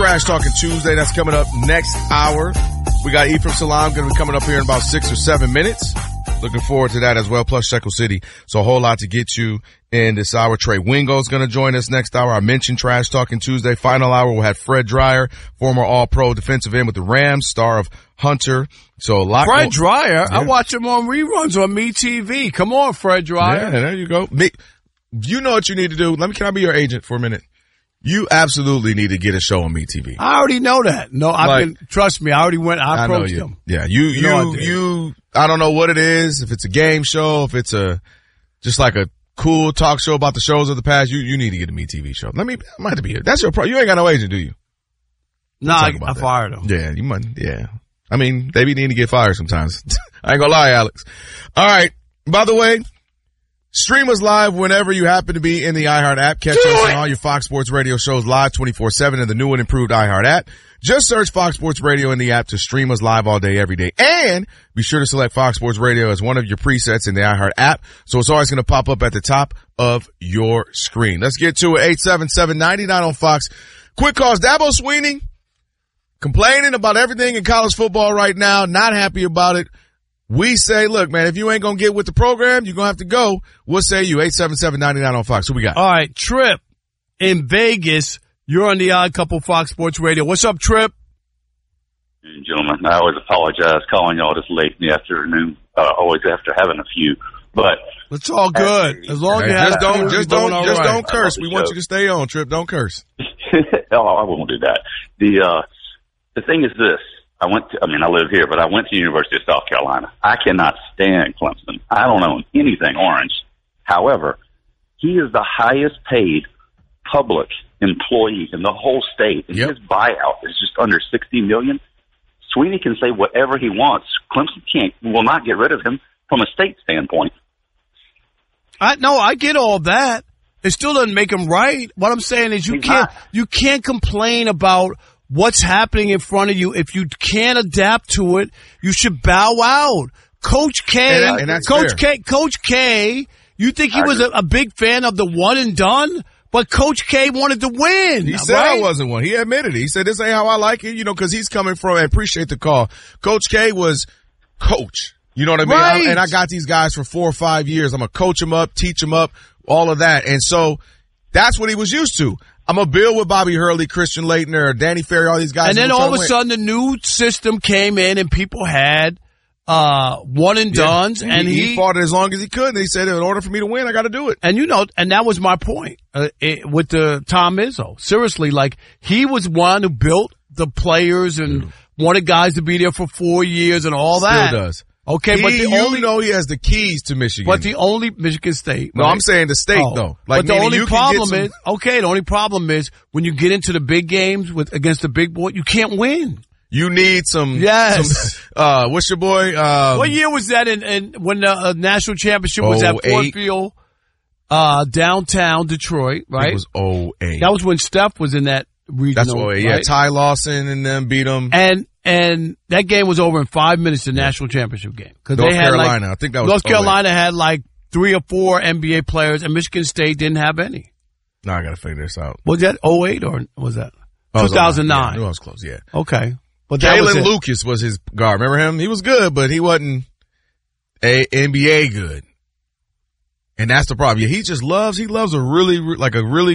Trash Talking Tuesday. That's coming up next hour. We got Ephraim Salam going to be coming up here in about 6 or 7 minutes. Looking forward to that as well, plus Shekel City. So a whole lot to get you in this hour. Trey Wingo's going to join us next hour. I mentioned Trash Talking Tuesday. Final hour, we'll have Fred Dreyer, former All-Pro defensive end with the Rams, star of Hunter. So a lot. Fred Dreyer, yeah. I watch him on reruns on MeTV. Come on, Fred Dreyer. Yeah, there you go. You know what you need to do. Can I be your agent for a minute? You absolutely need to get a show on MeTV. I already know that. No, trust me, I already went, I approached him. Yeah, I don't know what it is, if it's a game show, if it's just like a cool talk show about the shows of the past, you need to get a MeTV show. I might have to be here. That's your problem. You ain't got no agent, do you? No, I fired him. Yeah, you might, yeah. I mean, they need to get fired sometimes. I ain't gonna lie, Alex. All right. By the way, stream us live whenever you happen to be in the iHeart app. Catch us on all your Fox Sports Radio shows live 24/7 in the new and improved iHeart app. Just search Fox Sports Radio in the app to stream us live all day, every day. And be sure to select Fox Sports Radio as one of your presets in the iHeart app. So it's always going to pop up at the top of your screen. Let's get to it. 877-99 on Fox. Quick calls. Dabo Swinney complaining about everything in college football right now. Not happy about it. We say, look, man, if you ain't going to get with the program, you're going to have to go. What say you? 877-99 on Fox. Who we got? All right. Trip in Vegas. You're on the Odd Couple Fox Sports Radio. What's up, Trip? Gentlemen, I always apologize calling y'all this late in the afternoon, always after having a few. But it's all good. As long as you just don't curse. We want you to stay on, Trip. Don't curse. No, I won't do that. The thing is this. I live here, but I went to the University of South Carolina. I cannot stand Clemson. I don't own anything orange. However, he is the highest paid public employee in the whole state, and his buyout is just under $60 million. Swinney can say whatever he wants. Clemson will not get rid of him from a state standpoint. I get all that. It still doesn't make him right. What I'm saying is you can't complain about what's happening in front of you. If you can't adapt to it, you should bow out. Coach K, you think he was a big fan of the one and done? But Coach K wanted to win. He said I wasn't one. He admitted it. He said, this ain't how I like it, because he's coming from, and appreciate the call. Coach K was coach. You know what I mean? Right. And I got these guys for 4 or 5 years. I'm going to coach them up, teach them up, all of that. And so that's what he was used to. I'm going to build with Bobby Hurley, Christian Laettner, Danny Ferry, all these guys. And then all of a sudden the new system came in and people had one and dones, and he fought it as long as he could. And he said, in order for me to win, I got to do it. And and that was my point with the Tom Izzo. Seriously, he was one who built the players and wanted guys to be there for 4 years and all that. Still does. Okay, but he has the keys to Michigan. But the only Michigan State. No, I'm saying the state though. But the only problem is when you get into the big games against the big boy, you can't win. You need some. Yes. What's your boy? What year was that? When the national championship was at Ford Field, downtown Detroit, right? It was 08. That was when Steph was in that regional. That's 08. Right? Yeah, Ty Lawson and them beat them. And that game was over in 5 minutes. The national championship game because North Carolina. I think that was North Carolina had 3 or 4 NBA players, and Michigan State didn't have any. Now I got to figure this out. Was that 08 or was that 2009? Yeah, I was close. Yeah. Okay. But Jalen Lucas was his guard. Remember him? He was good, but he wasn't NBA good. And that's the problem. Yeah, he loves a really